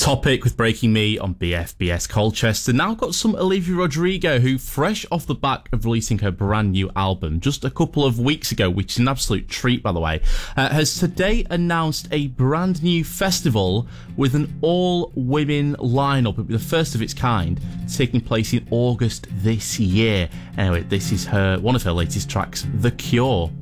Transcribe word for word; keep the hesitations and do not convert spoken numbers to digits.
Topic with Breaking Me on B F B S Colchester. Now got some Olivia Rodrigo, who, fresh off the back of releasing her brand new album just a couple of weeks ago, which is an absolute treat, by the way, uh, has today announced a brand new festival with an all-women lineup. It'll be the first of its kind, taking place in August this year. Anyway, this is her one of her latest tracks, The Cure.